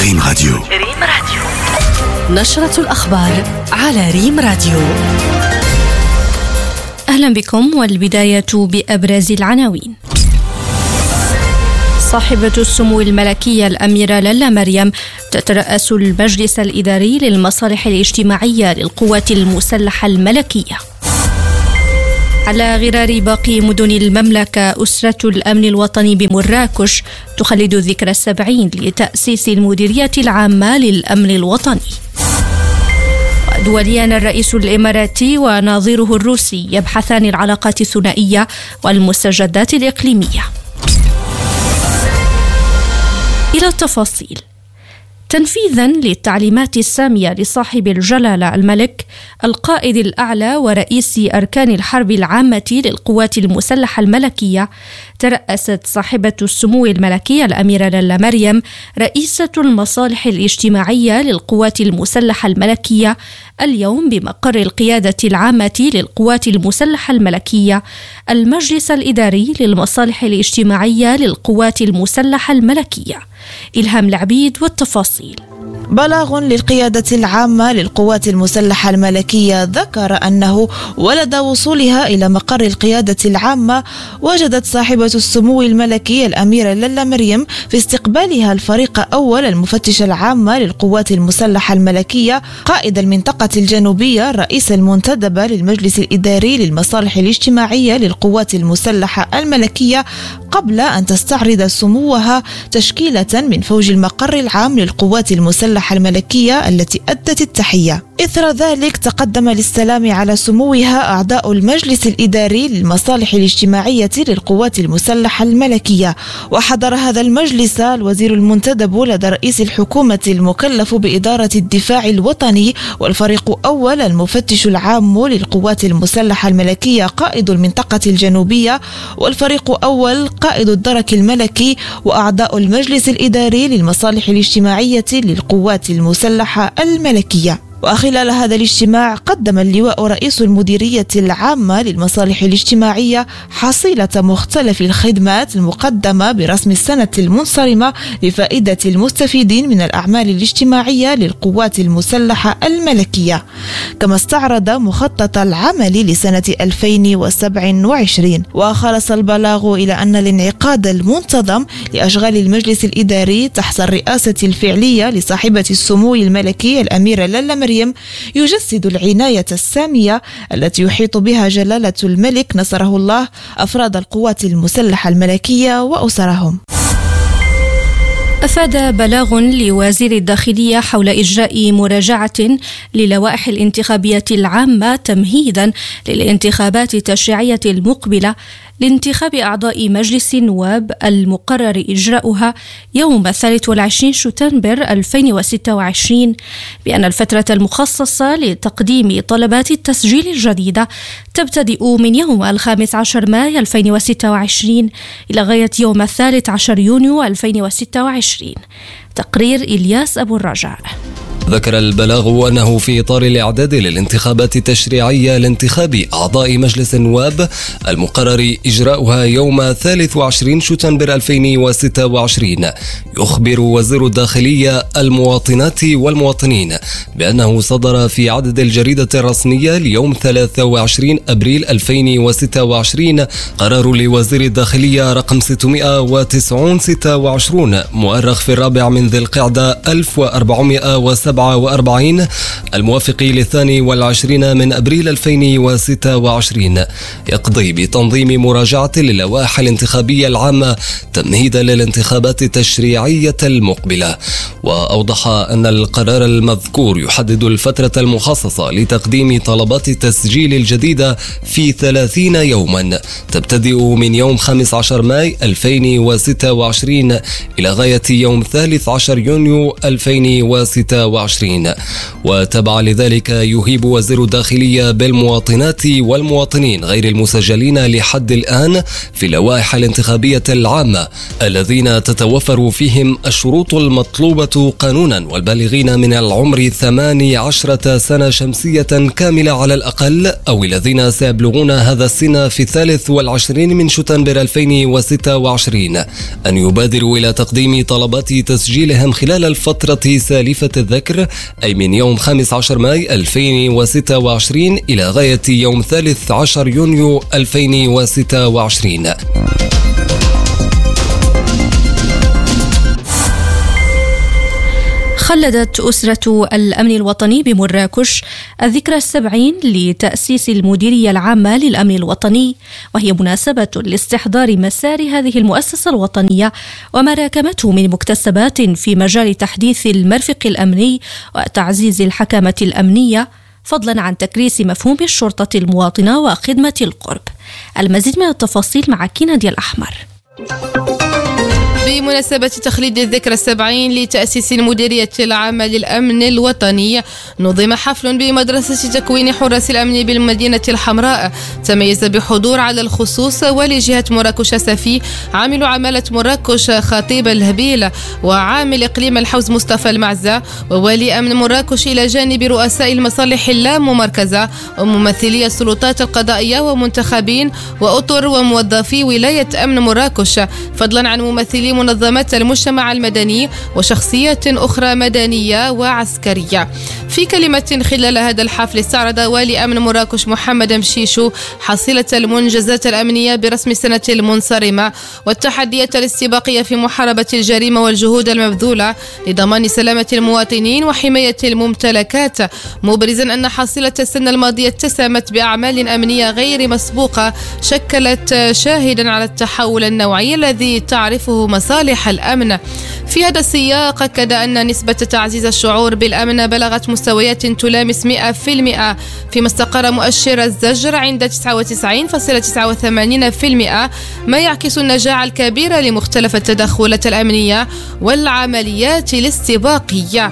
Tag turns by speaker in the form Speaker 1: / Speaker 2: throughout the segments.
Speaker 1: ريم راديو.
Speaker 2: نشرة الأخبار على ريم راديو. أهلا بكم، والبداية بأبرز العناوين. صاحبة السمو الملكية الأميرة لالا مريم تترأس المجلس الإداري للمصالح الاجتماعية للقوات المسلحة الملكية. على غرار باقي مدن المملكة، أسرة الأمن الوطني بمراكش تخلد ذكرى 70 لتأسيس المديرية العامة للأمن الوطني. دوليان، الرئيس الإماراتي ونظيره الروسي يبحثان العلاقات الثنائية والمستجدات الإقليمية. إلى التفاصيل. تنفيذا للتعليمات السامية لصاحب الجلالة الملك القائد الأعلى ورئيس أركان الحرب العامة للقوات المسلحة الملكية، ترأست صاحبة السمو الملكية الأميرة لالا مريم رئيسة المصالح الاجتماعية للقوات المسلحة الملكية اليوم بمقر القيادة العامة للقوات المسلحة الملكية المجلس الإداري للمصالح الاجتماعية للقوات المسلحة الملكية. إلهام العبيد والتفاصيل.
Speaker 3: بلاغ للقيادة العامة للقوات المسلحة الملكية ذكر أنه ولد وصولها إلى مقر القيادة العامة وجدت صاحبة السمو الملكي الأميرة لالا مريم في استقبالها الفريق أول المفتش العامة للقوات المسلحة الملكية قائد المنطقة الجنوبية الرئيس المنتدب للمجلس الإداري للمصالح الاجتماعية للقوات المسلحة الملكية، قبل أن تستعرض سموها تشكيلة من فوج المقر العام للقوات المسلحة الملكية التي أدت التحية. إثر ذلك تقدم للسلام على سموها أعضاء المجلس الإداري للمصالح الاجتماعية للقوات المسلحة الملكية، وحضر هذا المجلس الوزير المنتدب لدى رئيس الحكومة المكلف بإدارة الدفاع الوطني، والفريق أول المفتش العام للقوات المسلحة الملكية قائد المنطقة الجنوبية، والفريق أول قائد الدرك الملكي، وأعضاء المجلس الإداري للمصالح الاجتماعية للقوات المسلحة الملكية. وخلال هذا الاجتماع قدم اللواء رئيس المديرية العامة للمصالح الاجتماعية حصيلة مختلف الخدمات المقدمة برسم السنة المنصرمة لفائدة المستفيدين من الأعمال الاجتماعية للقوات المسلحة الملكية، كما استعرض مخطط العمل لسنة 2027. وخلص البلاغ إلى أن الانعقاد المنتظم لأشغال المجلس الإداري تحت الرئاسة الفعلية لصاحبة السمو الملكي الأميرة لالا مريم يجسد العناية السامية التي يحيط بها جلالة الملك نصره الله أفراد القوات المسلحة الملكية وأسرهم.
Speaker 2: أفاد بلاغ لوزير الداخلية حول إجراء مراجعة للوائح الانتخابية العامة تمهيدا للانتخابات التشريعية المقبلة لانتخاب أعضاء مجلس النواب المقرر إجراؤها يوم 23 شتنبر 2026، بأن الفترة المخصصة لتقديم طلبات التسجيل الجديدة تبتدئ من يوم 15 مايو 2026 إلى غاية يوم 13 يونيو 2026. تقرير إلياس أبو الرجاء.
Speaker 4: ذكر البلاغ أنه في إطار الإعداد للانتخابات التشريعية لانتخاب أعضاء مجلس النواب المقرر إجراؤها يوم 23 شتنبر 2026، يخبر وزير الداخلية المواطنات والمواطنين بأنه صدر في عدد الجريدة الرسمية ليوم 23 أبريل 2026 قرار لوزير الداخلية رقم 696 مؤرخ في 4 من ذي القعدة 1447 الموافق ل22 من أبريل 2026، يقضي بتنظيم مراجعة للوائح الانتخابية العامة تمهيدا للانتخابات التشريعية المقبلة. وأوضح أن القرار المذكور يحدد الفترة المخصصة لتقديم طلبات التسجيل الجديدة في 30 يوما تبتدئ من يوم 15 ماي 2026 إلى غاية يوم 13 يونيو 2026. 2026. وتبع لذلك يهيب وزير الداخلية بالمواطنات والمواطنين غير المسجلين لحد الآن في اللوائح الانتخابية العامة الذين تتوفر فيهم الشروط المطلوبة قانونا والبالغين من العمر 18 سنة شمسية كاملة على الأقل، أو الذين سيبلغون هذا السن في 23 من شتنبر 2026 أن يبادروا إلى تقديم طلبات تسجيلهم خلال الفترة سالفة الذكر، أي من يوم 15 ماي 2026 إلى غاية يوم 13 يونيو 2026.
Speaker 2: خلدت أسرة الأمن الوطني بمراكش الذكرى 70 لتأسيس المديرية العامة للأمن الوطني، وهي مناسبة لاستحضار مسار هذه المؤسسة الوطنية وما راكمته من مكتسبات في مجال تحديث المرفق الأمني وتعزيز الحكامة الأمنية، فضلا عن تكريس مفهوم الشرطة المواطنة وخدمة القرب. المزيد من التفاصيل مع كيناديا الأحمر.
Speaker 1: بمناسبة تخليد الذكرى 70 لتأسيس المديرية العامة للأمن الوطني، نظم حفل بمدرسة تكوين حراس الأمن بالمدينة الحمراء تميز بحضور على الخصوص ولجهة مراكش سفي، عامل عمالة مراكش خطيب الهبيل، وعامل إقليم الحوز مصطفى المعزة، ووالي أمن مراكش، إلى جانب رؤساء المصالح اللاممركزة وممثلي السلطات القضائية ومنتخبين وأطر وموظفي ولاية أمن مراكش، فضلا عن ممثلي منظمات المجتمع المدني وشخصيات أخرى مدنية وعسكرية. في كلمة خلال هذا الحفل استعرض والي أمن مراكش محمد مشيشو حصيلة المنجزات الأمنية برسم السنة المنصرمة والتحديات الاستباقية في محاربة الجريمة والجهود المبذولة لضمان سلامة المواطنين وحماية الممتلكات، مبرزا أن حصيلة السنة الماضية اتسمت بأعمال أمنية غير مسبوقة شكلت شاهدا على التحول النوعي الذي تعرفه مصالح الأمن. في هذا السياق أكد أن نسبة تعزيز الشعور بالأمن بلغت مستويات تلامس 100%، فيما استقر مؤشر الزجر عند 99.89%، ما يعكس النجاعة الكبيرة لمختلف التدخلات الأمنية والعمليات الاستباقية.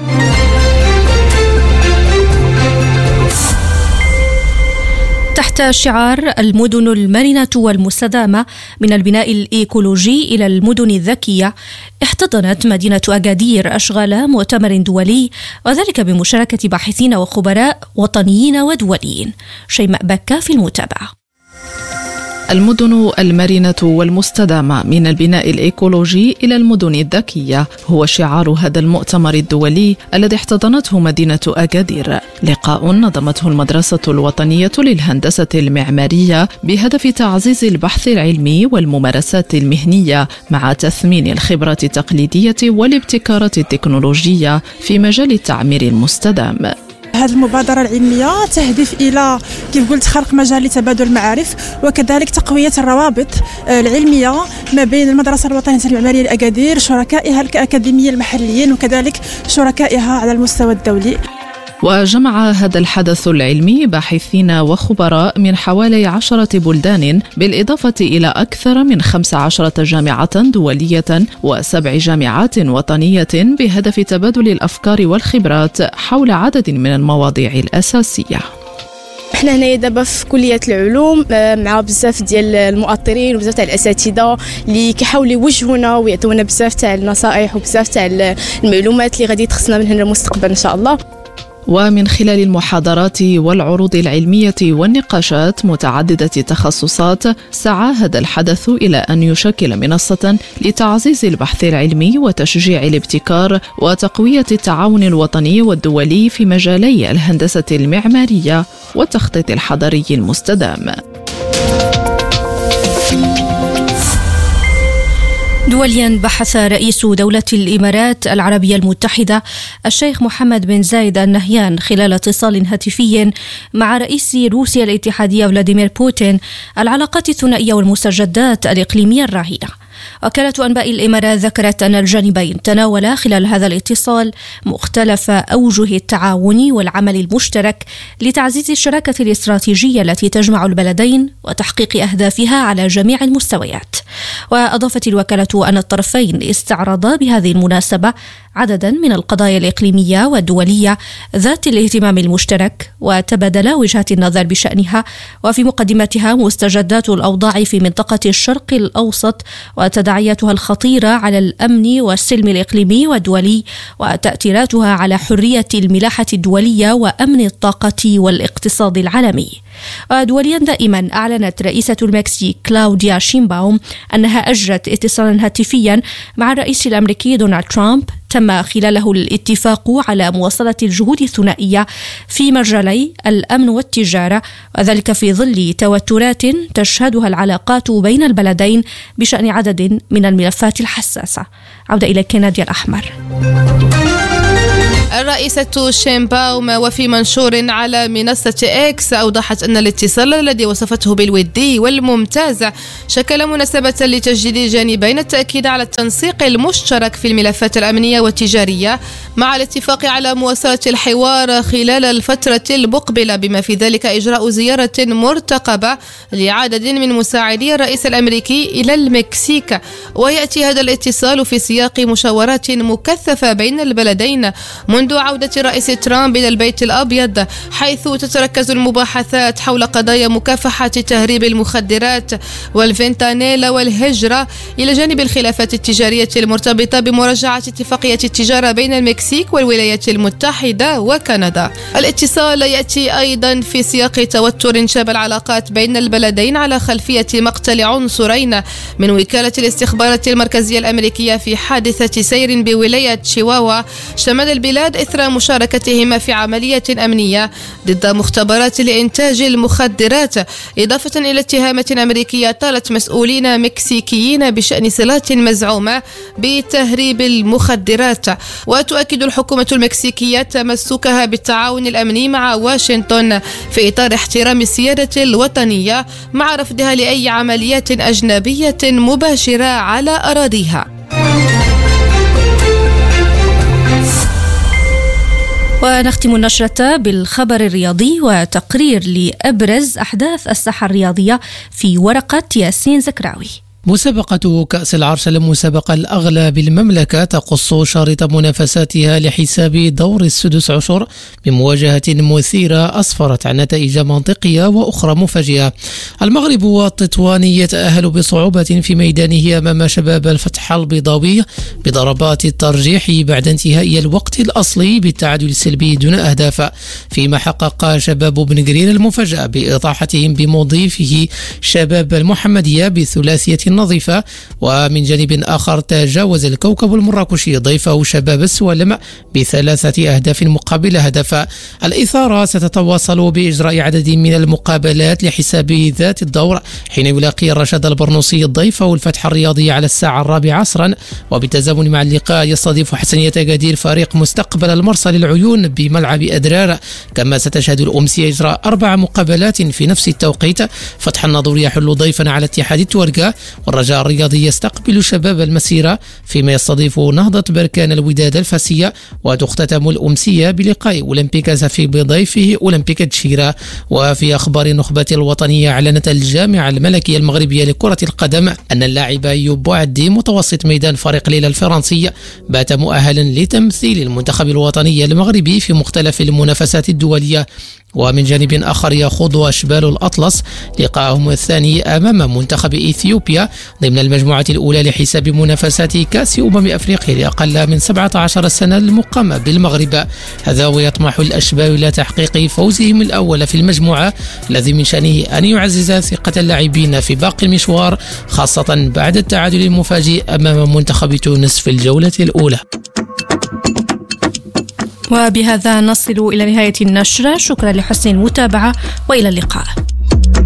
Speaker 2: تحت شعار المدن المرنة والمستدامة من البناء الإيكولوجي إلى المدن الذكية، احتضنت مدينة أكادير أشغال مؤتمر دولي، وذلك بمشاركة باحثين وخبراء وطنيين ودوليين. شيماء بكا في المتابعة.
Speaker 5: المدن المرنة والمستدامة من البناء الإيكولوجي إلى المدن الذكية هو شعار هذا المؤتمر الدولي الذي احتضنته مدينة أكادير، لقاء نظمته المدرسة الوطنية للهندسة المعمارية بهدف تعزيز البحث العلمي والممارسات المهنية مع تثمين الخبرات التقليدية والابتكارات التكنولوجية في مجال التعمير المستدام.
Speaker 6: هذه المبادرة العلمية تهدف إلى كيف قلت خلق مجال لتبادل المعارف وكذلك تقوية الروابط العلمية ما بين المدرسة الوطنية للمعمارية لأكادير، شركائها الأكاديمية المحليين وكذلك شركائها على المستوى الدولي.
Speaker 5: وجمع هذا الحدث العلمي باحثين وخبراء من حوالي 10 بلدان، بالإضافة إلى أكثر من 15 جامعة دولية و7 جامعات وطنية، بهدف تبادل الأفكار والخبرات حول عدد من المواضيع الأساسية.
Speaker 7: احنا هنا دابا في كلية العلوم مع بزاف ديال المؤطرين وبزاف تاع الاساتذه اللي كيحاولوا يوجهونا ويعطونا بزاف تاع النصائح وبزاف تاع المعلومات اللي غادي تخصنا من هنا المستقبل ان شاء الله.
Speaker 5: ومن خلال المحاضرات والعروض العلمية والنقاشات متعددة التخصصات، سعى هذا الحدث إلى أن يشكل منصة لتعزيز البحث العلمي وتشجيع الابتكار وتقوية التعاون الوطني والدولي في مجالي الهندسة المعمارية والتخطيط الحضري المستدام.
Speaker 2: دوليا، بحث رئيس دولة الإمارات العربية المتحدة الشيخ محمد بن زايد النهيان خلال اتصال هاتفي مع رئيس روسيا الاتحادية فلاديمير بوتين العلاقات الثنائية والمستجدات الإقليمية الراهنة. وكالة أنباء الإمارات ذكرت أن الجانبين تناولا خلال هذا الاتصال مختلف أوجه التعاون والعمل المشترك لتعزيز الشراكة الاستراتيجية التي تجمع البلدين وتحقيق أهدافها على جميع المستويات. وأضافت الوكالة أن الطرفين استعرضا بهذه المناسبة عددا من القضايا الإقليمية والدولية ذات الاهتمام المشترك، وتبادلا وجهات النظر بشأنها، وفي مقدمتها مستجدات الأوضاع في منطقة الشرق الأوسط وتداعياتها الخطيرة على الأمن والسلم الإقليمي والدولي، وتأثيراتها على حرية الملاحة الدولية وأمن الطاقة والاقتصاد العالمي. ودوليا دائما أعلنت رئيسة المكسيك كلاوديا شينباوم أنها أجرت اتصالا هاتفيا مع الرئيس الأمريكي دونالد ترامب تم خلاله الاتفاق على مواصلة الجهود الثنائية في مجالي الأمن والتجارة، وذلك في ظل توترات تشهدها العلاقات بين البلدين بشأن عدد من الملفات الحساسة. عودة إلى كنديا الأحمر.
Speaker 1: الرئيسة شينباوم وفي منشور على منصة إكس أوضحت أن الاتصال الذي وصفته بالودي والممتاز شكل مناسبة لتجديد الجانبين التأكيد على التنسيق المشترك في الملفات الأمنية والتجارية مع الاتفاق على مواصلة الحوار خلال الفترة المقبلة، بما في ذلك إجراء زيارة مرتقبة لعدد من مساعدي الرئيس الأمريكي إلى المكسيك. ويأتي هذا الاتصال في سياق مشاورات مكثفة بين البلدين منذ عودة الرئيس ترامب إلى البيت الأبيض، حيث تتركز المباحثات حول قضايا مكافحة تهريب المخدرات والفنتانيل والهجرة، إلى جانب الخلافات التجارية المرتبطة بمراجعة اتفاقية التجارة بين المكسيك والولايات المتحدة وكندا. الاتصال يأتي أيضا في سياق توتر انشاب العلاقات بين البلدين على خلفية مقتل عنصرين من وكالة الاستخبارات المركزية الأمريكية في حادثة سير بولاية شيواوا شمال البلاد إثر مشاركتهما في عملية أمنية ضد مختبرات لإنتاج المخدرات، إضافة إلى اتهامات أمريكية طالت مسؤولين مكسيكيين بشأن صلات مزعومة بتهريب المخدرات. وتؤكد الحكومة المكسيكية تمسكها بالتعاون الأمني مع واشنطن في إطار احترام السيادة الوطنية مع رفضها لأي عمليات أجنبية مباشرة على أراضيها.
Speaker 2: ونختم النشرة بالخبر الرياضي وتقرير لأبرز أحداث الساحة الرياضية في ورقة ياسين زكراوي.
Speaker 8: مسابقة كأس العرش المسابقة الأغلى بالمملكة تقص شريط منافساتها لحساب دور السدس عشر بمواجهة مثيرة أسفرت عن نتائج منطقية وأخرى مفاجئة. المغرب والتطوان يتأهل بصعوبة في ميدانه أمام شباب الفتح البيضاوي بضربات الترجيح بعد انتهاء الوقت الأصلي بالتعادل السلبي دون أهداف، فيما حقق شباب بن قرير المفاجأة بإطاحتهم بمضيفه شباب المحمدية بثلاثية نظيفة. ومن جانب آخر تجاوز الكوكب المراكشي ضيفه شباب السوالم ب3 أهداف مقابل هدف. الإثارة ستتواصل بإجراء عدد من المقابلات لحساب ذات الدور، حين يلاقي الرشاد البرنوسي ضيفه الفتح الرياضي على الساعة 4 عصرا. وبالتزامن مع اللقاء يستضيف حسنية أكادير فريق مستقبل المرسى للعيون بملعب أدرار. كما ستشهد الأمسية إجراء 4 مقابلات في نفس التوقيت. فتح الناظور يحل ضيفا على اتحاد التورقة، والرجاء الرياضي يستقبل شباب المسيرة، فيما يستضيف نهضة بركان الوداد الفاسية. وتختتم الأمسية بلقاء أولمبيكا سفي بضيفه أولمبيكا تشيرا. وفي أخبار النخبة الوطنية أعلنت الجامعة الملكية المغربية لكرة القدم أن اللاعب أيوب بوعدي متوسط ميدان فريق ليلة الفرنسي بات مؤهلا لتمثيل المنتخب الوطني المغربي في مختلف المنافسات الدولية. ومن جانب آخر يخوض أشبال الأطلس لقاءهم الثاني أمام منتخب إثيوبيا ضمن المجموعة الأولى لحساب منافسات كأس أفريقيا لأقل من 17 سنة المقامة بالمغرب. هذا ويطمح الأشبال إلى تحقيق فوزهم الأول في المجموعة، الذي من شأنه أن يعزز ثقة اللاعبين في باقي المشوار، خاصة بعد التعادل المفاجئ أمام منتخب تونس في الجولة الأولى.
Speaker 2: وبهذا نصل إلى نهاية النشرة. شكرا لحسن المتابعة وإلى اللقاء.